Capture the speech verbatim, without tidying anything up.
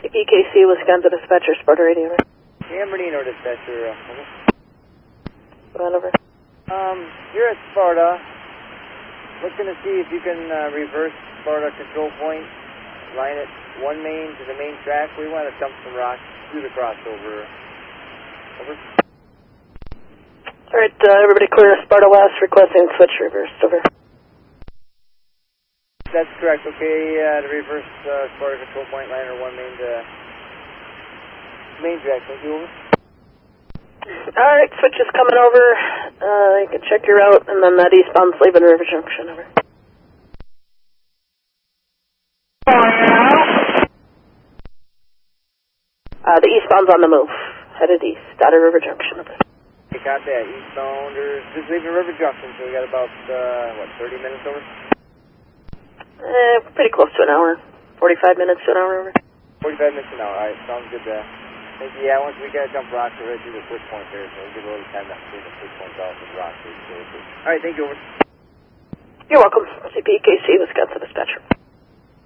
C P K C, Wisconsin Dispatcher, Sparta Radio. Yeah, Bernino Dispatcher. Uh, over. Go on over. Um, you're at Sparta. Looking to see if you can uh, reverse Sparta control point. Line it one main to the main track. We want to dump some rocks through the crossover. Over. Alright, uh, everybody clear Sparta West, requesting switch reverse. Over. That's correct. Okay, uh, to reverse uh, Sparta control point, liner one main to main track. Thank you. Over. Alright, switch is coming over. Uh, you can check your route, and then that eastbound's leaving River Junction. Over. Uh, the eastbound's on the move. Headed east, out of River Junction. Over. We got that. Eastbounders just leaving River Junction, so we got about, uh, what, thirty minutes over? Uh, pretty close to an hour. forty-five minutes to an hour. Over. forty-five minutes an hour. Alright, sounds good. Uh, thank you. Yeah, once we got to jump rocks, we're right through the switch point there, so we'll give a little time to clean the switch points off with rocks. Alright, thank you. Over. You're welcome. C P K C, Wisconsin Dispatcher.